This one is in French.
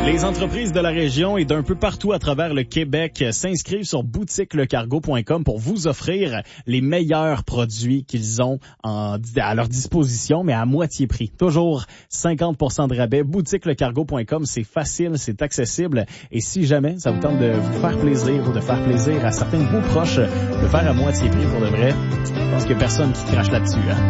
Les entreprises de la région et d'un peu partout à travers le Québec s'inscrivent sur boutiquelecargo.com pour vous offrir les meilleurs produits qu'ils ont à leur disposition, mais à moitié prix. Toujours 50% de rabais. Boutiquelecargo.com, c'est facile, c'est accessible. Et si jamais ça vous tente de vous faire plaisir ou de faire plaisir à certains de vos proches, de faire à moitié prix pour de vrai, je pense qu'il n'y a personne qui crache là-dessus.